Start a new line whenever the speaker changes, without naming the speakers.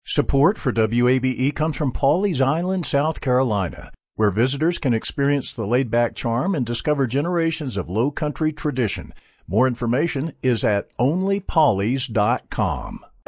Support for WABE comes from Pawleys Island, South Carolina, where visitors can experience the laid-back charm and discover generations of low country tradition. More information is at onlypawleys.com.